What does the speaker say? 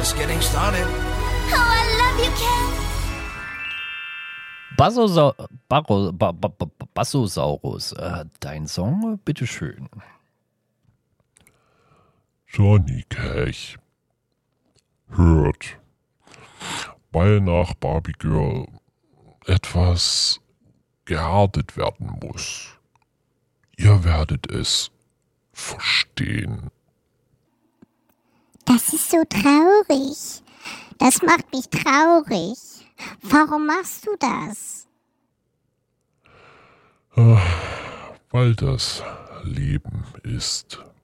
just getting started. Oh, I love you, Ken. Bassosaurus, dein Song, bitteschön. Johnny Cash hört, weil nach Barbie Girl etwas gehärtet werden muss. Ihr werdet es verstehen. Das ist so traurig. Das macht mich traurig. Warum machst du das? Weil das Leben ist.